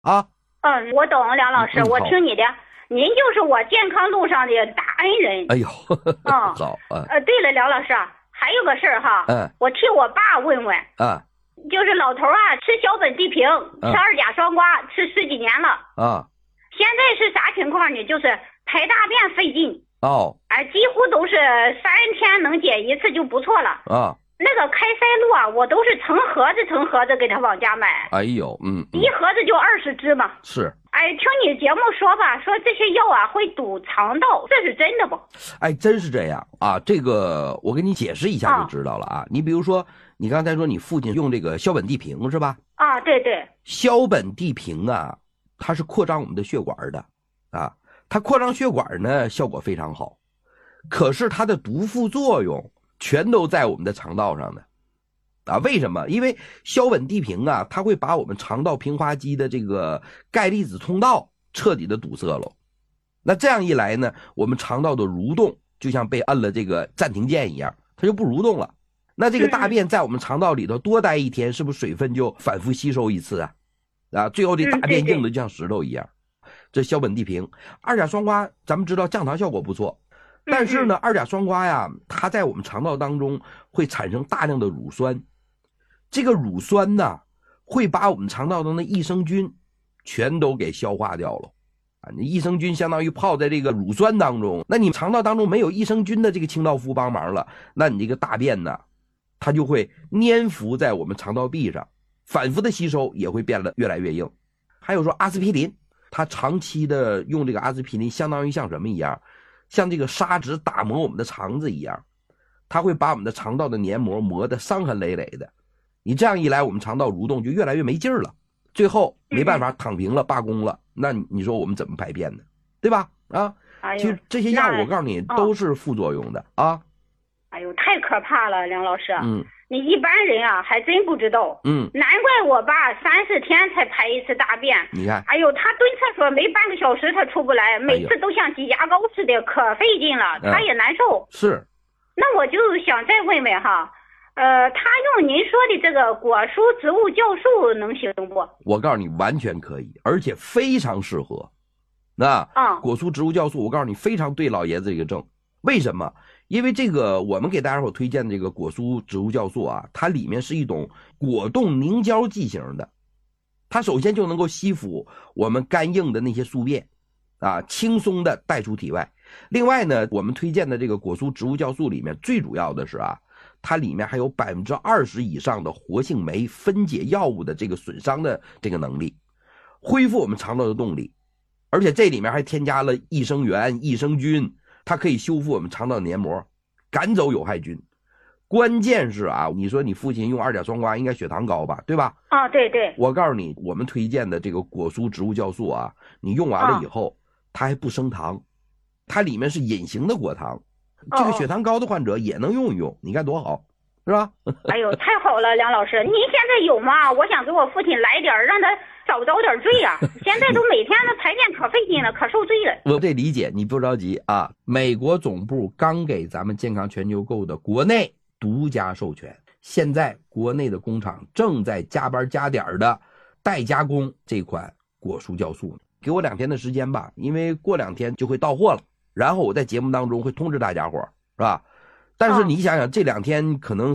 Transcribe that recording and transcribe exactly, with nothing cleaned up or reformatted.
啊。 嗯，我懂，梁老师， 嗯、 我听你的。您就是我健康路上的大恩人。 哎呦， 嗯， 好啊。 呃，对了，梁老师，还有个事儿哈， 嗯， 我替我爸问问。 啊， 就是老头啊，吃小本地平，吃二甲双胍，吃十几年了。 啊， 现在是啥情况呢？就是排大便费劲。 哦， 哎，几乎都是三天能解一次就不错了。 啊， 那个开塞露啊，我都是成盒子成盒子给他往家买。 哎呦，嗯，嗯一盒子就二十支嘛。 是。 哎，听你节目说吧，说这些药啊会堵肠道，这是真的不？ 哎，真是这样啊！这个我给你解释一下就知道了啊。啊你比如说，你刚才说你父亲用这个硝苯地平是吧？ 啊，对对。 硝苯地平啊，它是扩张我们的血管的啊，它扩张血管呢效果非常好，可是它的毒副作用全都在我们的肠道上呢。啊，为什么？因为硝苯地平啊，它会把我们肠道平滑肌的这个钙离子通道彻底的堵塞了。那这样一来呢，我们肠道的蠕动就像被摁了这个暂停键一样，它就不蠕动了。那这个大便在我们肠道里头多待一天，是不是水分就反复吸收一次啊？啊，最后这大便硬的就像石头一样。这硝苯地平，二甲双胍，咱们知道降糖效果不错。但是呢，二甲双胍呀，它在我们肠道当中会产生大量的乳酸，这个乳酸呢，会把我们肠道中的益生菌全都给消化掉了。啊，你益生菌相当于泡在这个乳酸当中，那你肠道当中没有益生菌的这个清道夫帮忙了，那你这个大便呢，它就会粘附在我们肠道壁上，反复的吸收也会变得越来越硬。还有说阿司匹林，它长期的用这个阿司匹林，相当于像什么一样？像这个砂纸打磨我们的肠子一样，它会把我们的肠道的黏膜磨得伤痕累累的。你这样一来，我们肠道蠕动就越来越没劲儿了，最后没办法躺平了，罢工了。那你说我们怎么排便呢？对吧？啊，其实这些药我告诉你都是副作用的啊。 哎呦，太可怕了，梁老师。 嗯。 你一般人啊还真不知道。 嗯。 难怪我爸三四天才排一次大便。 你看。 哎呦，他蹲厕所没半个小时他出不来，每次都像挤牙膏似的，可费劲了，他也难受。 是。 那我就想再问问哈，呃，他用您说的这个果蔬植物酵素能行不？ 我告诉你，完全可以，而且非常适合。那啊， 果蔬植物酵素，我告诉你非常对老爷子这个症。为什么？因为这个我们给大家伙推荐的这个果蔬植物酵素啊，它里面是一种果冻凝胶剂型的，它首先就能够吸附我们干硬的那些宿便啊，轻松的带出体外。另外呢，我们推荐的这个果蔬植物酵素里面最主要的是啊，它里面还有百分之二十以上的活性酶分解药物的这个损伤的这个能力，恢复我们肠道的动力。而且这里面还添加了益生元、益生菌，它可以修复我们肠道黏膜，赶走有害菌。关键是啊，你说你父亲用二甲双胍应该血糖高吧，对吧？ 啊，对对。 我告诉你，我们推荐的这个果蔬植物酵素啊，你用完了以后，啊、它还不升糖，它里面是隐形的果糖，这个血糖高的患者也能用一用，你看多好，是吧？ 哎呦，太好了，梁老师，您现在有吗？我想给我父亲来点，让他少遭点罪啊！现在都每天的排便可费劲了，可受罪了。 我这理解，你不着急啊。美国总部刚给咱们健康全球购的国内独家授权，现在国内的工厂正在加班加点的代加工这款果蔬酵素。给我两天的时间吧，因为过两天就会到货了，然后我在节目当中会通知大家伙，是吧？但是你想想，这两天可能